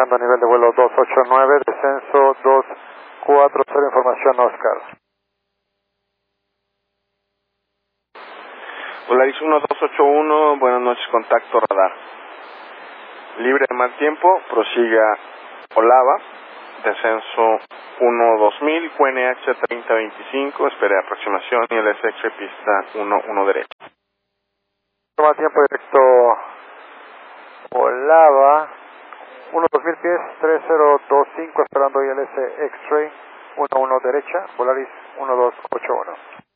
bajando a nivel de vuelo 289, descenso 240, información Oscar. Volaris 1281, buenas noches, contacto radar. Libre de mal tiempo, prosiga Olava, descenso 12000, QNH 3025, espere aproximación y el SX pista 11 derecha. Toma tiempo directo Olava, 1-2000 pies, 3025, esperando ILS X-Ray, 11 derecha, Volaris 1281.